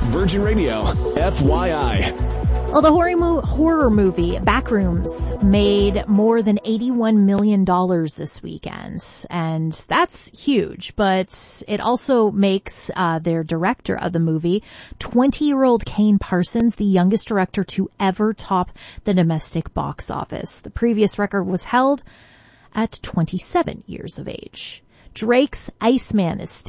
Virgin Radio, FYI. Well, the horror movie Backrooms made more than $81 million this weekend, and that's huge, but it also makes their director of the movie, 20-year-old Kane Parsons, the youngest director to ever top the domestic box office. The previous record was held at 27 years of age. Drake's Iceman is still